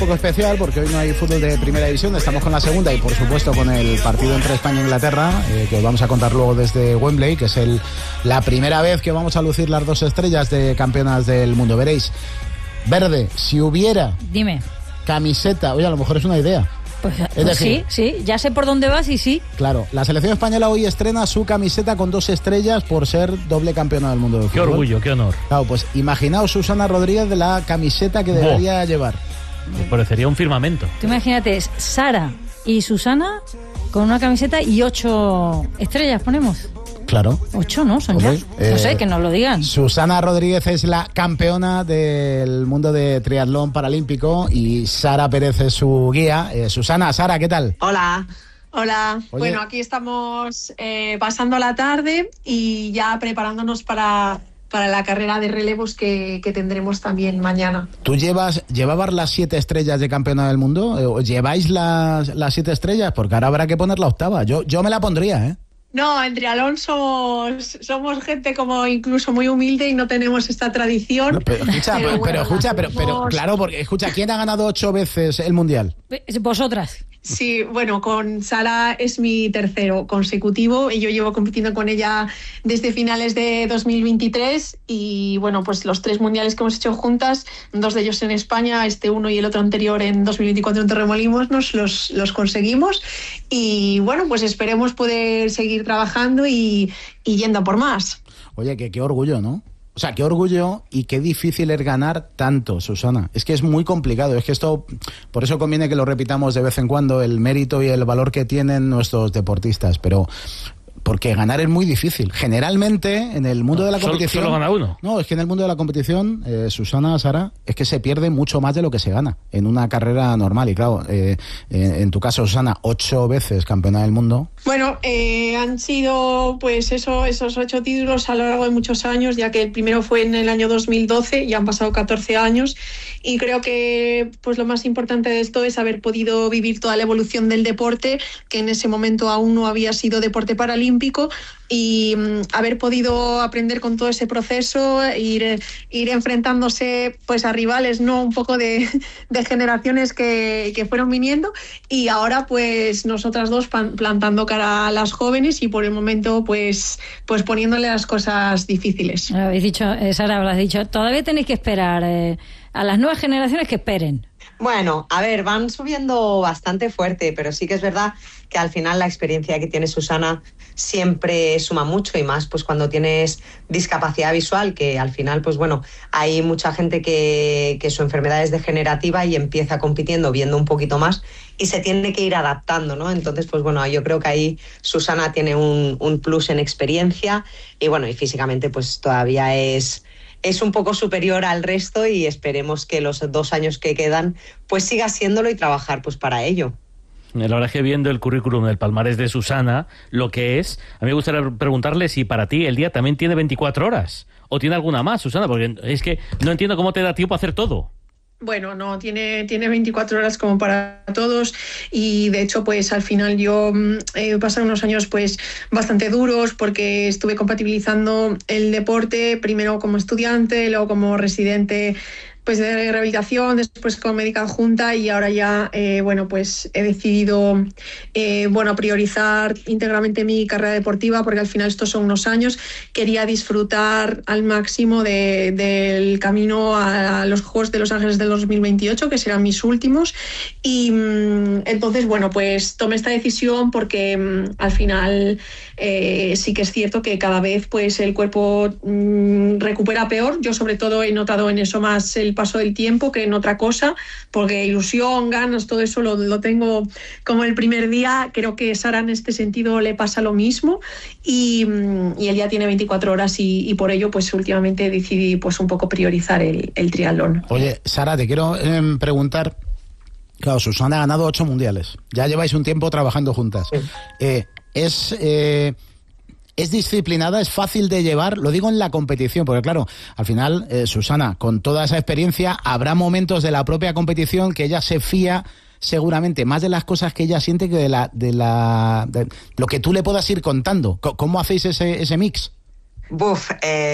Poco especial porque hoy no hay fútbol de primera división, estamos con la segunda y por supuesto con el partido entre España e Inglaterra, que os vamos a contar luego desde Wembley, que es la primera vez que vamos a lucir las dos estrellas de campeonas del mundo. Veréis, Verde, si hubiera camiseta, oye, a lo mejor es una idea. Pues decir, sí, ya sé por dónde vas y sí. Claro, la selección española hoy estrena su camiseta con 2 estrellas por ser doble campeona del mundo del fútbol. Qué orgullo, qué honor. Claro, pues imaginaos Susana Rodríguez de la camiseta que debería llevar. Me parecería un firmamento. Tú imagínate, es Sara y Susana con una camiseta y 8 estrellas ponemos. Claro. 8, ¿no? Son ya. No sé, que nos lo digan. Susana Rodríguez es la campeona del mundo de triatlón paralímpico y Sara Pérez es su guía. Sara, ¿qué tal? Hola. Oye. Bueno, aquí estamos pasando la tarde y ya preparándonos para la carrera de relevos que tendremos también mañana. ¿Tú llevabas las 7 estrellas de campeona del mundo? ¿Lleváis las 7 estrellas? Porque ahora habrá que poner la 8ª. Yo me la pondría, ¿eh? No, en triatlón somos gente como incluso muy humilde y no tenemos esta tradición. Pero claro, porque escucha, ¿quién ha ganado 8 veces el Mundial? Vosotras. Sí, bueno, con Sara es mi tercero consecutivo y yo llevo compitiendo con ella desde finales de 2023 y bueno, pues los 3 mundiales que hemos hecho juntas, 2 de ellos en España, uno y el otro anterior en 2024 en Torremolinos, los conseguimos y bueno, pues esperemos poder seguir trabajando y yendo a por más. Oye, qué orgullo, ¿no? O sea, qué orgullo y qué difícil es ganar tanto, Susana. Es que es muy complicado. Es que esto, por eso conviene que lo repitamos de vez en cuando, el mérito y el valor que tienen nuestros deportistas. Pero porque ganar es muy difícil. Generalmente, en el mundo de la competición... ¿Solo gana uno? No, es que en el mundo de la competición, Susana, Sara, es que se pierde mucho más de lo que se gana en una carrera normal. Y claro, en tu caso, Susana, 8 veces campeona del mundo. Bueno, han sido pues esos 8 títulos a lo largo de muchos años, ya que el primero fue en el año 2012 y han pasado 14 años. Y creo que pues lo más importante de esto es haber podido vivir toda la evolución del deporte, que en ese momento aún no había sido deporte paralímpico, y haber podido aprender con todo ese proceso, ir enfrentándose pues a rivales, no un poco de generaciones que fueron viniendo, y ahora pues nosotras dos plantando cara a las jóvenes y por el momento pues poniéndole las cosas difíciles. Habéis dicho, Sara, lo has dicho, todavía tenéis que esperar a las nuevas generaciones que esperen. Bueno, a ver, van subiendo bastante fuerte, pero sí que es verdad que al final la experiencia que tiene Susana siempre suma mucho, y más pues cuando tienes discapacidad visual, que al final pues bueno, hay mucha gente que su enfermedad es degenerativa y empieza compitiendo viendo un poquito más y se tiene que ir adaptando, ¿no? Entonces pues bueno, yo creo que ahí Susana tiene un plus en experiencia y bueno, y físicamente pues todavía es un poco superior al resto y esperemos que los 2 años que quedan pues siga siéndolo y trabajar pues para ello. La verdad es que viendo el currículum del palmarés de Susana, lo que es, a mí me gustaría preguntarle si para ti el día también tiene 24 horas o tiene alguna más, Susana, porque es que no entiendo cómo te da tiempo a hacer todo. Bueno, no, tiene 24 horas como para todos y de hecho pues al final yo he pasado unos años pues bastante duros porque estuve compatibilizando el deporte primero como estudiante, luego como residente pues de rehabilitación, después como médica adjunta y ahora ya bueno pues he decidido priorizar íntegramente mi carrera deportiva porque al final estos son unos años. Quería disfrutar al máximo del camino a los Juegos de Los Ángeles del 2028, que serán mis últimos, y entonces bueno pues tomé esta decisión porque al final sí que es cierto que cada vez pues el cuerpo recupera peor. Yo sobre todo he notado en eso más el paso del tiempo que en otra cosa, porque ilusión, ganas, todo eso lo tengo como el primer día. Creo que Sara en este sentido le pasa lo mismo y él ya tiene 24 horas y por ello pues últimamente decidí pues un poco priorizar el triatlón. Oye, Sara, te quiero preguntar, claro, Susana ha ganado 8 mundiales, ya lleváis un tiempo trabajando juntas. Sí. ¿Es disciplinada? ¿Es fácil de llevar? Lo digo en la competición, porque claro, al final, Susana, con toda esa experiencia, habrá momentos de la propia competición que ella se fía seguramente más de las cosas que ella siente que de lo que tú le puedas ir contando. ¿Cómo hacéis ese mix?